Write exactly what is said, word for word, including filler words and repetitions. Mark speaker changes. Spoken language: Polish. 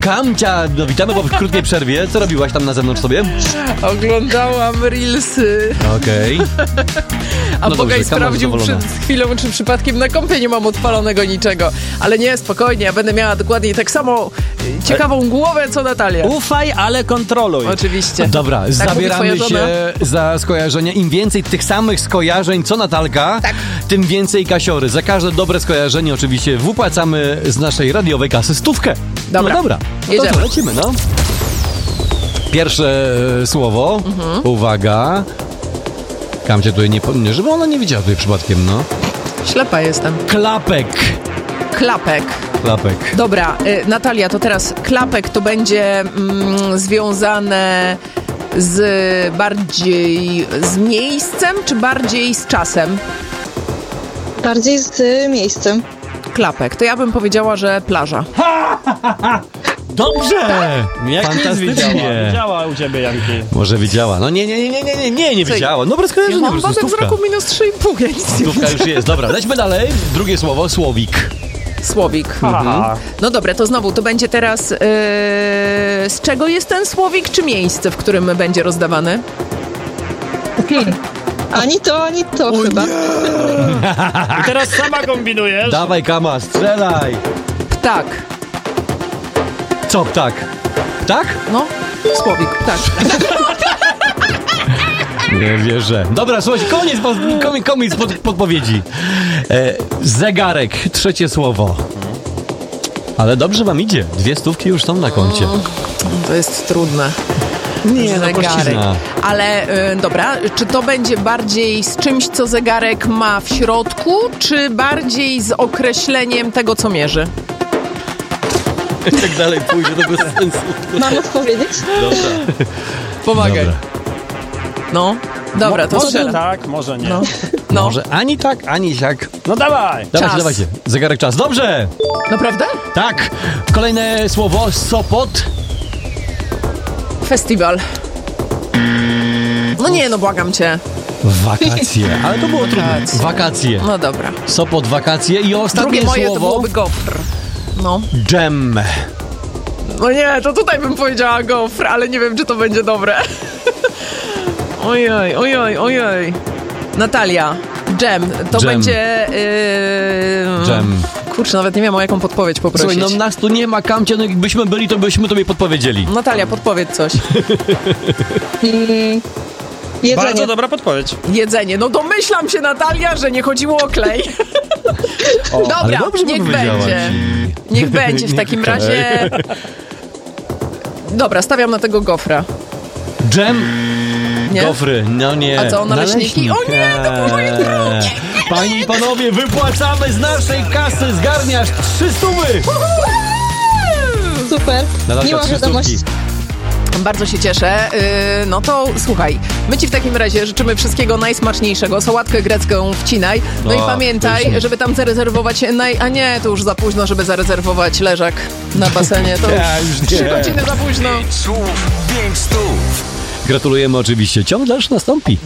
Speaker 1: Kamcia, no witamy po krótkiej przerwie. Co robiłaś tam na zewnątrz sobie?
Speaker 2: Oglądałam reelsy.
Speaker 1: Okej. Okay.
Speaker 2: A
Speaker 1: No
Speaker 2: Bogaj
Speaker 1: dobrze,
Speaker 2: sprawdził przed chwilą, czy przypadkiem na kompie nie mam odpalonego niczego. Ale nie, spokojnie, ja będę miała dokładnie tak samo ciekawą e... głowę, co Natalia.
Speaker 3: Ufaj, ale kontroluj.
Speaker 2: Oczywiście.
Speaker 1: Dobra,
Speaker 2: tak
Speaker 1: zabieramy się za skojarzenia. Im więcej tych samych skojarzeń, co Natalka,
Speaker 2: tak.
Speaker 1: tym więcej kasiory. Za każde dobre skojarzenie oczywiście wypłacamy z naszej radiowej kasy stówkę.
Speaker 2: Dobra.
Speaker 1: No dobra, no
Speaker 2: jedziemy.
Speaker 1: To lecimy, no. Pierwsze słowo, mhm. Uwaga. Kamcia tutaj nie powinien, żeby ona nie widziała tutaj przypadkiem, no.
Speaker 2: Ślepa jestem.
Speaker 1: Klapek.
Speaker 2: Klapek.
Speaker 1: Klapek.
Speaker 2: Dobra, y, Natalia, to teraz klapek to będzie mm, związane z bardziej z miejscem, czy bardziej z czasem?
Speaker 4: Bardziej z miejscem.
Speaker 2: Klapek. To ja bym powiedziała, że plaża.
Speaker 1: Dobrze!
Speaker 3: Jak
Speaker 1: fantastycznie.
Speaker 3: Widziała. widziała u ciebie, Janki.
Speaker 1: Może widziała. No nie, nie, nie, nie, nie, nie, nie, nie widziała. No bez skojarzenia,
Speaker 2: ja
Speaker 1: po
Speaker 2: mam
Speaker 1: prostu
Speaker 2: wadę
Speaker 1: stówka.
Speaker 2: wzroku minus trzy i pół, ja nic nie
Speaker 1: Stówka już jest. Dobra, lećmy dalej. Drugie słowo, słowik.
Speaker 2: Słowik.
Speaker 3: Mhm.
Speaker 2: No dobra, to znowu, to będzie teraz... Yy, z czego jest ten słowik, czy miejsce, w którym będzie rozdawany?
Speaker 4: Hmm. Ani to, ani to o chyba.
Speaker 3: I teraz sama kombinujesz.
Speaker 1: Dawaj, Kama, strzelaj.
Speaker 2: Ptak.
Speaker 1: Co ptak? Ptak?
Speaker 2: No, słowik, ptak.
Speaker 1: Nie wierzę. Dobra, słuchajcie, koniec, koniec, koniec pod, podpowiedzi. E, zegarek, trzecie słowo. Ale dobrze wam idzie. Dwie stówki już są na koncie.
Speaker 2: Mm, to jest trudne.
Speaker 1: Nie,
Speaker 2: zegarek.
Speaker 1: No,
Speaker 2: ale y, dobra, czy to będzie bardziej z czymś, co zegarek ma w środku, czy bardziej z określeniem tego, co mierzy?
Speaker 1: Jak dalej pójdzie, to bez sensu.
Speaker 4: Mam odpowiedzieć?
Speaker 1: Dobra.
Speaker 2: Pomagaj.
Speaker 1: Dobra.
Speaker 2: No, dobra, to
Speaker 3: może
Speaker 2: strzelam.
Speaker 3: tak, może nie.
Speaker 2: No. No.
Speaker 1: Może ani tak, ani siak.
Speaker 3: No dawaj.
Speaker 1: Dawajcie,
Speaker 2: Czas.
Speaker 1: dawajcie. Zegarek czas. Dobrze!
Speaker 2: Naprawdę?
Speaker 1: Tak. Kolejne słowo, Sopot.
Speaker 2: Festiwal. No nie, no błagam cię.
Speaker 1: Wakacje. Ale to było trudne. Wakacje.
Speaker 2: No dobra.
Speaker 1: Sopot, wakacje. I ostatnie
Speaker 2: Drugie moje
Speaker 1: słowo.
Speaker 2: to byłoby gofr. No.
Speaker 1: Dżem.
Speaker 2: No nie, to tutaj bym powiedziała gofr, ale nie wiem, czy to będzie dobre. Ojej, ojej, ojej. Natalia, dżem. To
Speaker 1: Dżem.
Speaker 2: będzie... Yy...
Speaker 1: Dżem.
Speaker 2: Kurczę, nawet nie wiem, o jaką podpowiedź poprosić.
Speaker 1: Słuchaj, no nas tu nie ma, Kamcie, no jakbyśmy byli, to byśmy tobie podpowiedzieli.
Speaker 2: Natalia, podpowiedz coś.
Speaker 4: Mm, jedzenie.
Speaker 3: Bardzo dobra podpowiedź.
Speaker 2: Jedzenie. No domyślam się, Natalia, że nie chodziło o klej.
Speaker 1: O,
Speaker 2: Dobra,
Speaker 1: ale dobrze
Speaker 2: niech
Speaker 1: powiedziałaś.
Speaker 2: będzie. Niech będzie w takim razie. Dobra, stawiam na tego gofra.
Speaker 1: Dżem.
Speaker 2: Nie?
Speaker 1: Gofry, no nie.
Speaker 2: A co, naleśniki? O nie, to było moje drugie.
Speaker 1: Panie i panowie, wypłacamy z naszej kasy, zgarniasz trzy stówy.
Speaker 4: Super.
Speaker 1: Natalka,
Speaker 4: Miła
Speaker 1: trzy
Speaker 4: wiadomość.
Speaker 1: stówki.
Speaker 2: Bardzo się cieszę. Yy, no to słuchaj, my ci w takim razie życzymy wszystkiego najsmaczniejszego. Sałatkę grecką wcinaj. No,
Speaker 1: O,
Speaker 2: i pamiętaj,
Speaker 1: pysznie.
Speaker 2: żeby tam zarezerwować naj... A nie, to już za późno, żeby zarezerwować leżak na basenie. To
Speaker 1: Ja, już
Speaker 2: już trzy
Speaker 1: nie.
Speaker 2: godziny za późno.
Speaker 5: Pięć słów, pięć stów.
Speaker 1: Gratulujemy oczywiście. Ciąg dalszy nastąpi.